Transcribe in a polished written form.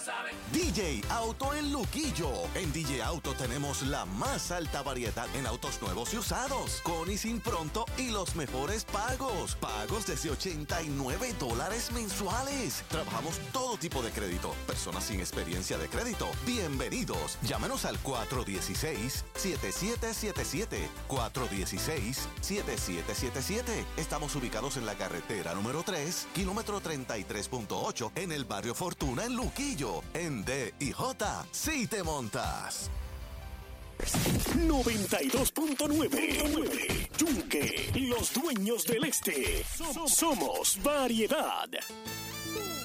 DJ Auto en Luquillo. En DJ Auto tenemos la más alta variedad en autos nuevos y usados, con y sin pronto y los mejores pagos. Pagos desde $89 mensuales. Trabajamos todo tipo de crédito. Personas sin experiencia de crédito, bienvenidos. Llámenos al 416-7777. 416-7777. Estamos ubicados en la carretera número 3, kilómetro 33.8, en el barrio Fortuna, en Luquillo. En D&J, sí te montas. 92.9 Yunque, los dueños del este. Somos variedad.